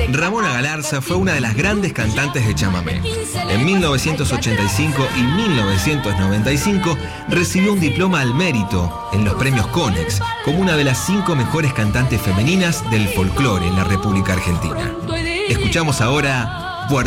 Ramona Galarza fue una de las grandes cantantes de chamamé. En 1985 y 1995 recibió un diploma al mérito en los premios Conex como una de las 5 mejores cantantes femeninas del folclore en la República Argentina. Escuchamos ahora